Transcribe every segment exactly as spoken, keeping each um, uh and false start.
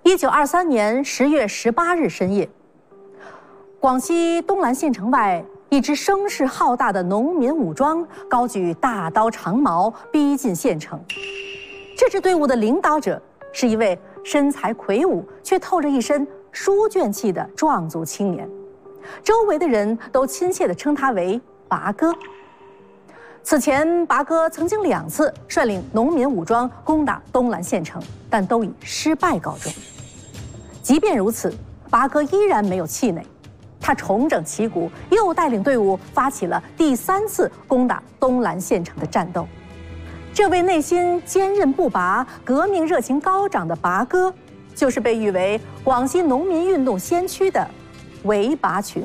一九二三年十月十八日深夜，广西东兰县城外，一支声势浩大的农民武装高举大刀长矛逼近县城。这支队伍的领导者是一位身材魁梧却透着一身书卷气的壮族青年，周围的人都亲切地称他为拔哥。此前，拔哥曾经两次率领农民武装攻打东兰县城，但都以失败告终。即便如此，拔哥依然没有气馁，他重整旗鼓，又带领队伍发起了第三次攻打东兰县城的战斗。这位内心坚韧不拔、革命热情高涨的拔哥，就是被誉为广西农民运动先驱的韦拔群。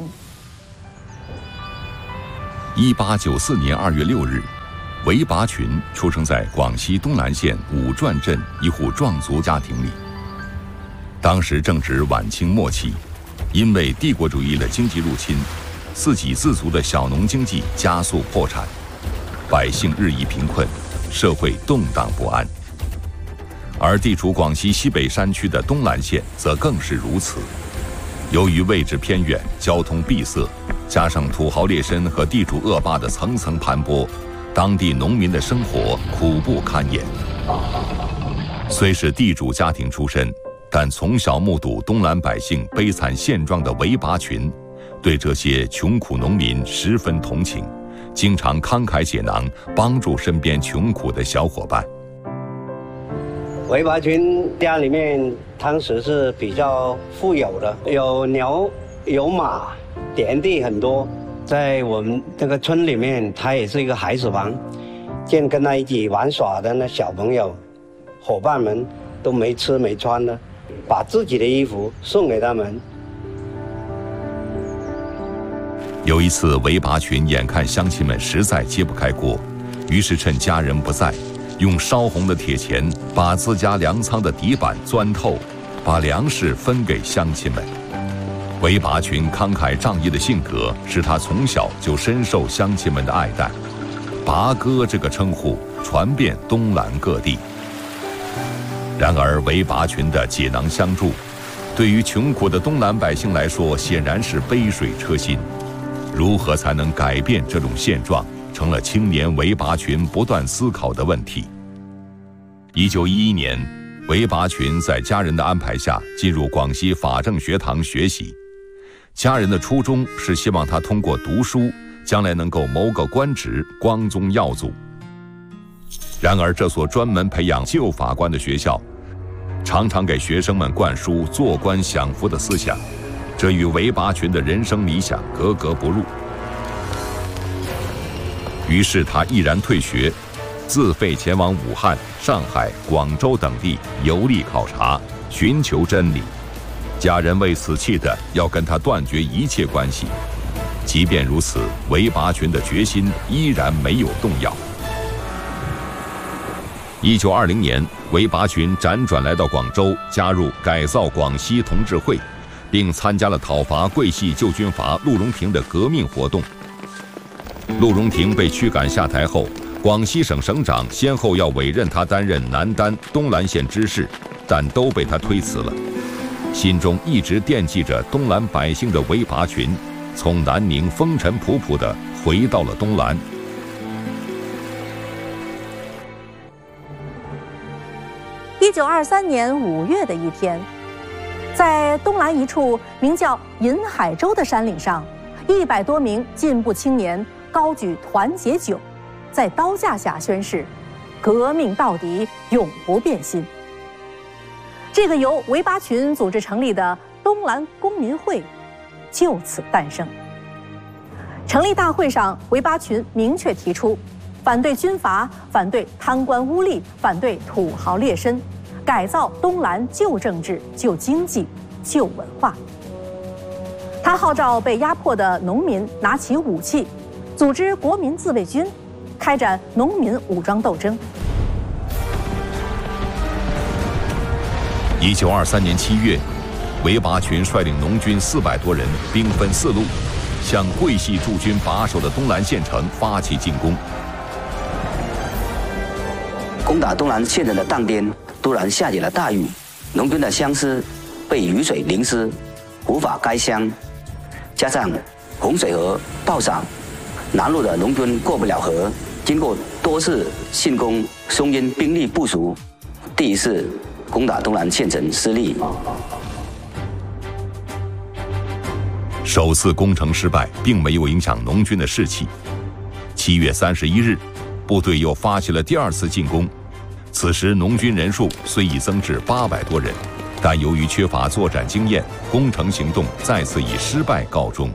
一八九四年二月六日，韦拔群出生在广西东兰县五转镇一户壮族家庭里。当时正值晚清末期，因为帝国主义的经济入侵，自给自足的小农经济加速破产，百姓日益贫困，社会动荡不安。而地处广西西北山区的东兰县则更是如此。由于位置偏远，交通闭塞，加上土豪劣绅和地主恶霸的层层盘剥，当地农民的生活苦不堪言。虽是地主家庭出身，但从小目睹东兰百姓悲惨现状的韦拔群，对这些穷苦农民十分同情，经常慷慨解囊，帮助身边穷苦的小伙伴。 韦拔群家里面当时是比较富有的，有牛有马，田地很多。在我们这个村里面，他也是一个孩子王，见跟他一起玩耍的那小朋友伙伴们都没吃没穿的，把自己的衣服送给他们。 有一次，韦拔群眼看乡亲们实在揭不开锅，于是趁家人不在，用烧红的铁钳把自家粮仓的底板钻透，把粮食分给乡亲们。韦拔群慷慨仗义的性格使他从小就深受乡亲们的爱戴，拔哥这个称呼传遍东兰各地。然而，韦拔群的解囊相助，对于穷苦的东兰百姓来说，显然是杯水车薪。如何才能改变这种现状，成了青年韦拔群不断思考的问题。一九一一年，韦拔群在家人的安排下进入广西法政学堂学习。家人的初衷是希望他通过读书，将来能够谋个官职，光宗耀祖。然而，这所专门培养旧法官的学校，常常给学生们灌输做官享福的思想，这与韦拔群的人生理想格格不入。于是他毅然退学，自费前往武汉、上海、广州等地游历考察，寻求真理。家人为此气得要跟他断绝一切关系。即便如此，韦拔群的决心依然没有动摇。一九二零年，韦拔群辗转来到广州，加入改造广西同志会，并参加了讨伐桂系旧军阀陆荣廷的革命活动。陆荣廷被驱赶下台后，广西省省长先后要委任他担任南丹、东兰县知事，但都被他推辞了。心中一直惦记着东兰百姓的韦拔群，从南宁风尘仆仆地回到了东兰。 一九二三年五月的一天，在东兰一处名叫银海洲的山岭上，一百多名进步青年高举团结酒，在刀架下宣誓：革命到底，永不变心。这个由韦拔群组织成立的东兰公民会就此诞生。成立大会上，韦拔群明确提出反对军阀，反对贪官污吏，反对土豪劣绅，改造东兰旧政治、旧经济、旧文化。他号召被压迫的农民拿起武器，组织国民自卫军，开展农民武装斗争。 一九二三年七月，韦拔群率领农军四百多人，兵分四路，向桂系驻军把守的东兰县城发起进攻。 攻打东兰县城的当天，突然下起了大雨， 农军的乡尸被雨水淋湿，无法开乡，加上洪水河暴涨，南路的农军过不了河。经过多次进攻，松烟兵力不足，第一次攻打东南县城失利。 首次攻城失败，并没有影响农军的士气。七月三十一日，部队又发起了第二次进攻。此时农军人数虽已增至八百多人，但由于缺乏作战经验，攻城行动再次以失败告终。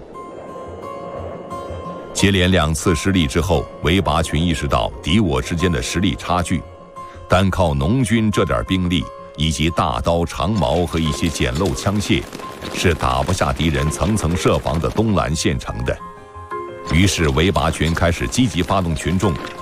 接连两次失利之后，韦拔群意识到敌我之间的实力差距，单靠农军这点兵力以及大刀长矛和一些简陋枪械，是打不下敌人层层设防的东兰县城的。于是韦拔群开始积极发动群众